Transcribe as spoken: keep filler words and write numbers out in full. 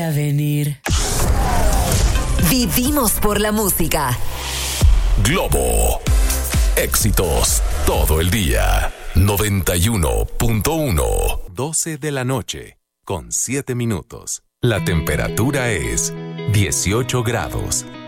A venir. Vivimos por la música. Globo. Éxitos todo el día. noventa y uno punto uno. doce de la noche, con siete minutos. La temperatura es dieciocho grados.